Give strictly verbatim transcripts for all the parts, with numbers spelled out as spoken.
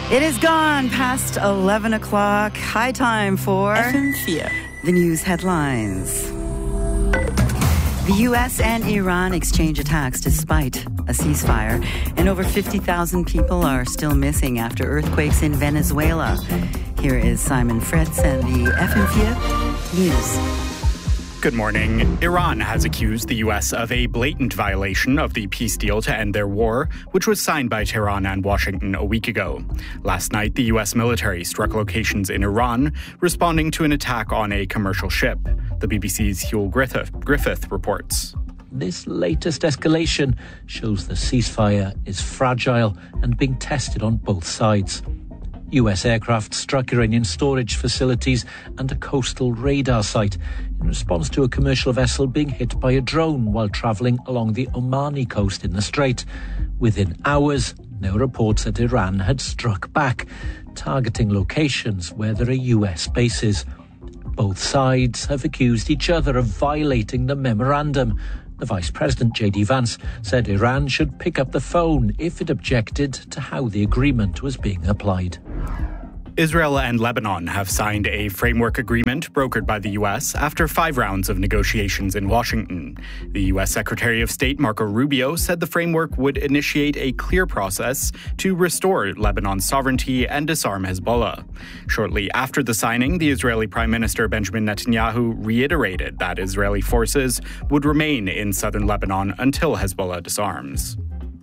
It is gone past eleven o'clock. High time for F M four. The news headlines. The U S and Iran exchange attacks despite a ceasefire, and over fifty thousand people are still missing after earthquakes in Venezuela. Here is Simon Fritz and the F M four News. Good morning. Iran has accused the U S of a blatant violation of the peace deal to end their war, which was signed by Tehran and Washington a week ago. Last night, the U S military struck locations in Iran, responding to an attack on a commercial ship. The B B C's Huel Griffith, Griffith reports. This latest escalation shows the ceasefire is fragile and being tested on both sides. U S aircraft struck Iranian storage facilities and a coastal radar site in response to a commercial vessel being hit by a drone while travelling along the Omani coast in the Strait. Within hours, there were reports that Iran had struck back, targeting locations where there are U S bases. Both sides have accused each other of violating the memorandum. The Vice President, J D Vance, said Iran should pick up the phone if it objected to how the agreement was being applied. Israel and Lebanon have signed a framework agreement brokered by the U S after five rounds of negotiations in Washington. The U S Secretary of State Marco Rubio said the framework would initiate a clear process to restore Lebanon's sovereignty and disarm Hezbollah. Shortly after the signing, the Israeli Prime Minister Benjamin Netanyahu reiterated that Israeli forces would remain in southern Lebanon until Hezbollah disarms.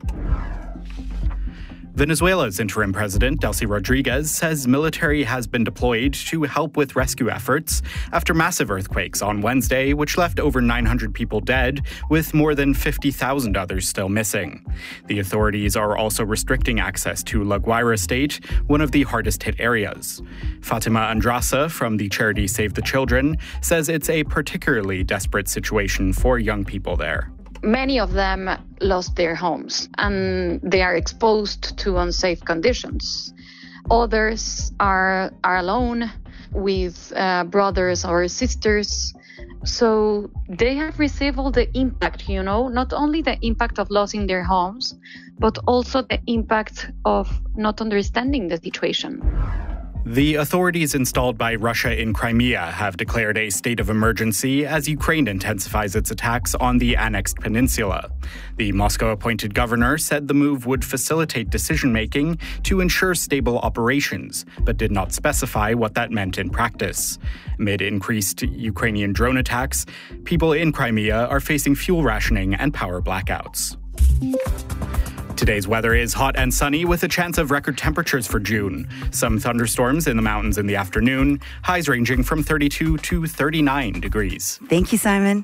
Venezuela's interim president, Delcy Rodriguez, says military has been deployed to help with rescue efforts after massive earthquakes on Wednesday, which left over nine hundred people dead, with more than fifty thousand others still missing. The authorities are also restricting access to La Guaira state, one of the hardest-hit areas. Fatima Andrasa from the charity Save the Children says it's a particularly desperate situation for young people there. Many of them lost their homes and they are exposed to unsafe conditions. Others are, are alone with uh, brothers or sisters. So they have received all the impact, you know, not only the impact of losing their homes, but also the impact of not understanding the situation. The authorities installed by Russia in Crimea have declared a state of emergency as Ukraine intensifies its attacks on the annexed peninsula. The Moscow-appointed governor said the move would facilitate decision-making to ensure stable operations, but did not specify what that meant in practice. Amid increased Ukrainian drone attacks, people in Crimea are facing fuel rationing and power blackouts. Today's weather is hot and sunny with a chance of record temperatures for June. Some thunderstorms in the mountains in the afternoon, highs ranging from thirty-two to thirty-nine degrees. Thank you, Simon.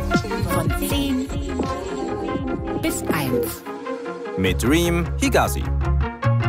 Von zehn bis eins. Mit Dream Higazi.